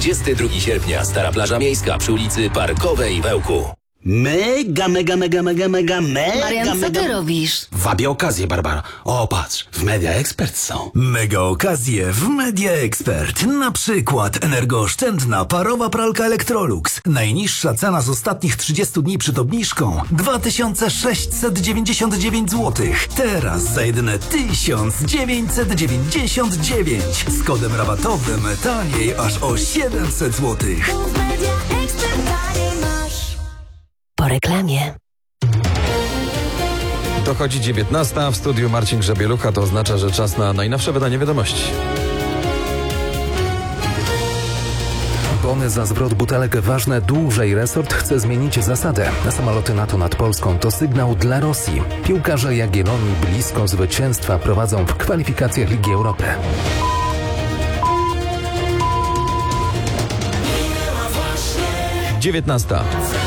22 sierpnia. Stara Plaża Miejska przy ulicy Parkowej w Ełku. Mega. Marian, co ty robisz? Wabię okazję, Barbara. O, patrz, w Media Expert są. Mega okazje w Media Expert. Na przykład energooszczędna parowa pralka Electrolux. Najniższa cena z ostatnich 30 dni przed obniżką 2699 zł. Teraz za jedyne 1999. Z kodem rabatowym taniej aż o 700 zł. Po reklamie. Dochodzi 19, w studiu Marcin Grzebielucha, to oznacza, że czas na najnowsze wydanie wiadomości. Bony za zwrot butelek ważne dłużej. Resort chce zmienić zasadę. Samoloty NATO nad Polską to sygnał dla Rosji. Piłkarze Jagiellonii blisko zwycięstwa prowadzą w kwalifikacjach Ligi Europy. Dziewiętnasta.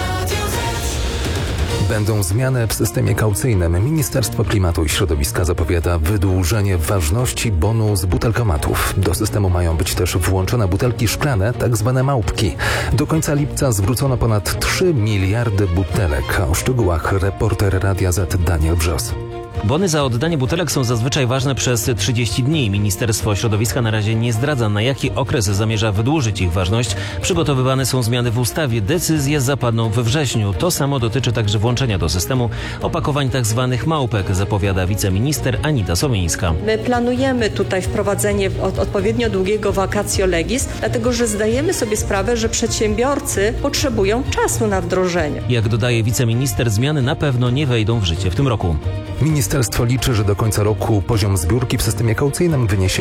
Będą zmiany w systemie kaucyjnym. Ministerstwo Klimatu i Środowiska zapowiada wydłużenie ważności bonu z butelkomatów. Do systemu mają być też włączone butelki szklane, tak zwane małpki. Do końca lipca zwrócono ponad 3 miliardy butelek. O szczegółach reporter Radia Z Daniel Brzos. Bony za oddanie butelek są zazwyczaj ważne przez 30 dni. Ministerstwo Środowiska na razie nie zdradza, na jaki okres zamierza wydłużyć ich ważność. Przygotowywane są zmiany w ustawie. Decyzje zapadną we wrześniu. To samo dotyczy także włączenia do systemu opakowań tzw. małpek, zapowiada wiceminister Anita Sowińska. My planujemy tutaj wprowadzenie odpowiednio długiego vacatio legis, dlatego że zdajemy sobie sprawę, że przedsiębiorcy potrzebują czasu na wdrożenie. Jak dodaje wiceminister, zmiany na pewno nie wejdą w życie w tym roku. Ministerstwo liczy, że do końca roku poziom zbiórki w systemie kaucyjnym wyniesie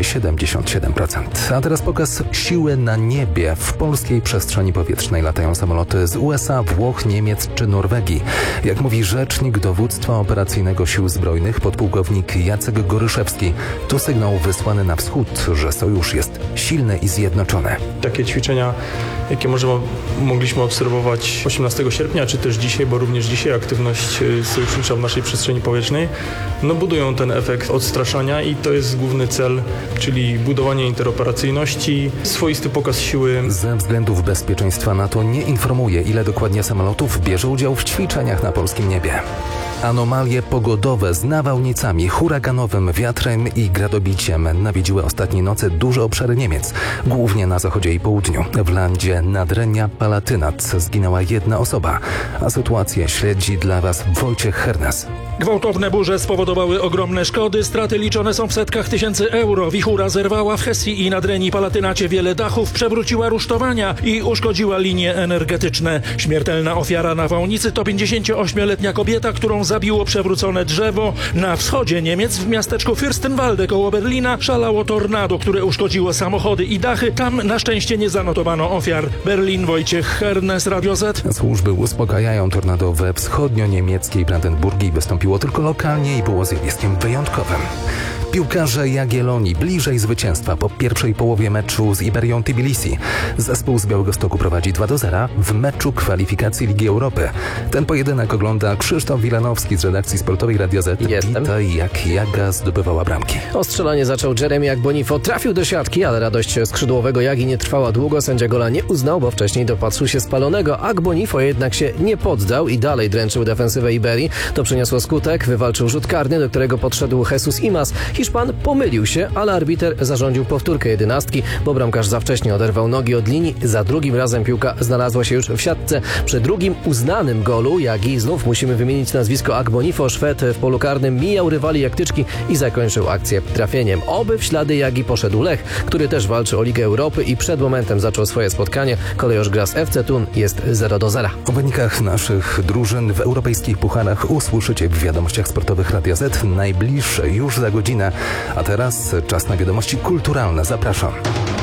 77%. A teraz pokaz siły na niebie. W polskiej przestrzeni powietrznej latają samoloty z USA, Włoch, Niemiec czy Norwegii. Jak mówi rzecznik dowództwa operacyjnego Sił Zbrojnych, podpułkownik Jacek Goryszewski, to sygnał wysłany na wschód, że sojusz jest silny i zjednoczony. Takie ćwiczenia, jakie mogliśmy obserwować 18 sierpnia, czy też dzisiaj, bo również dzisiaj aktywność sojusznicza w naszej przestrzeni powietrznej, budują ten efekt odstraszania i to jest główny cel, czyli budowanie interoperacyjności, swoisty pokaz siły. Ze względów bezpieczeństwa NATO nie informuje, ile dokładnie samolotów bierze udział w ćwiczeniach na polskim niebie. Anomalie pogodowe z nawałnicami, huraganowym wiatrem i gradobiciem nawiedziły ostatniej nocy duże obszary Niemiec, głównie na zachodzie i południu. W landzie Nadrenia Palatynat zginęła jedna osoba, a sytuację śledzi dla Was Wojciech Hernes. Gwałtowne burze spowodowały ogromne szkody, straty liczone są w setkach tysięcy euro. Wichura zerwała w Hesji i Nadrenii Palatynacie wiele dachów, przewróciła rusztowania i uszkodziła linie energetyczne. Śmiertelna ofiara nawałnicy to 58-letnia kobieta, którą zabiło przewrócone drzewo. Na wschodzie Niemiec, w miasteczku Fürstenwalde koło Berlina, szalało tornado, które uszkodziło samochody i dachy. Tam na szczęście nie zanotowano ofiar. Berlin, Wojciech Hernes, Radio Z. Służby uspokajają, tornado we wschodnio-niemieckiej Brandenburgii wystąpiło tylko lokalnie i było zjawiskiem wyjątkowym. Piłkarze Jagiellonii bliżej zwycięstwa po pierwszej połowie meczu z Iberią Tbilisi. Zespół z Białegostoku prowadzi 2-0 w meczu kwalifikacji Ligi Europy. Ten pojedynek ogląda Krzysztof Wilanowski z redakcji sportowej Radia Z. Witaj, jak Jaga zdobywała bramki. Ostrzelanie zaczął Jeremy Agbonifo, trafił do siatki, ale radość skrzydłowego Jagi nie trwała długo. Sędzia gola nie uznał, bo wcześniej dopatrzył się spalonego. Agbonifo jednak się nie poddał i dalej dręczył defensywę Iberii. To przyniosło skutek, wywalczył rzut karny, do którego podszedł Jesus Imas. Hiszpan pomylił się, ale arbiter zarządził powtórkę 11, bo bramkarz za wcześnie oderwał nogi od linii. Za drugim razem piłka znalazła się już w siatce. Przy drugim uznanym golu Jagi znów musimy wymienić nazwisko Agbonifo. Szwed w polu karnym mijał rywali jak tyczki i zakończył akcję trafieniem. Oby w ślady Jagi poszedł Lech, który też walczy o Ligę Europy i przed momentem zaczął swoje spotkanie. Kolejorz gra z FC Thun, jest 0-0. O wynikach naszych drużyn w europejskich pucharach usłyszycie w wiadomościach sportowych Radia Z najbliższe już za godzinę. A teraz czas na wiadomości kulturalne. Zapraszam.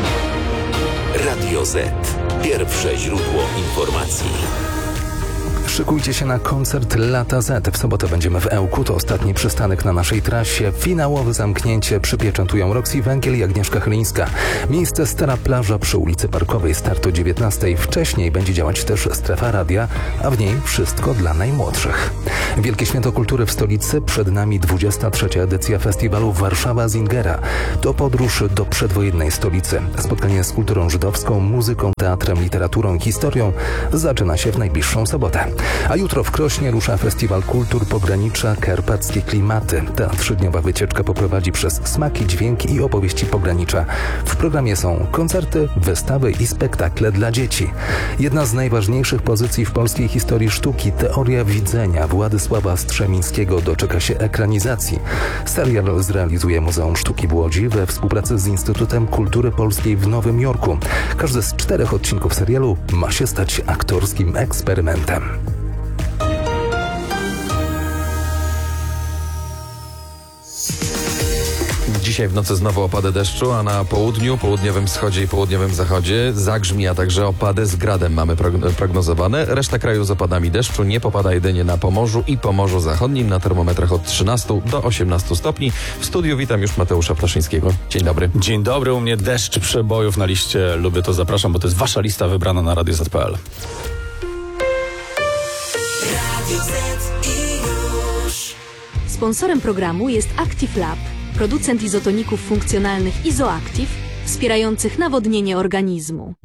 Radio Z. Pierwsze źródło informacji. Szykujcie się na koncert Lata Z. W sobotę będziemy w Ełku, to ostatni przystanek na naszej trasie. Finałowe zamknięcie przypieczętują Roxy Węgiel i Agnieszka Chylińska. Miejsce Stara Plaża przy ulicy Parkowej, start o 19:00. Wcześniej będzie działać też strefa radia, a w niej wszystko dla najmłodszych. Wielkie Święto Kultury w stolicy, przed nami 23. edycja festiwalu Warszawa Zingera. To podróż do przedwojennej stolicy. Spotkanie z kulturą żydowską, muzyką, teatrem, literaturą i historią zaczyna się w najbliższą sobotę. A jutro w Krośnie rusza Festiwal Kultur Pogranicza Karpackie Klimaty. Ta 3-dniowa wycieczka poprowadzi przez smaki, dźwięki i opowieści pogranicza. W programie są koncerty, wystawy i spektakle dla dzieci. Jedna z najważniejszych pozycji w polskiej historii sztuki, Teoria widzenia Władysława Strzemińskiego, doczeka się ekranizacji. Serial zrealizuje Muzeum Sztuki w Łodzi we współpracy z Instytutem Kultury Polskiej w Nowym Jorku. Każdy z 4 odcinków serialu ma się stać aktorskim eksperymentem. Dzisiaj w nocy znowu opady deszczu, a na południu, południowym wschodzie i południowym zachodzie zagrzmi, a także opady z gradem mamy prognozowane. Reszta kraju z opadami deszczu, nie popada jedynie na Pomorzu i Pomorzu Zachodnim, na termometrach od 13 do 18 stopni. W studiu witam już Mateusza Plaszyńskiego. Dzień dobry. Dzień dobry, u mnie deszcz przebojów na liście. Lubię to, zapraszam, bo to jest wasza lista wybrana na Radio Z.pl. Sponsorem programu jest Active Lab, producent izotoników funkcjonalnych Izoactive, wspierających nawodnienie organizmu.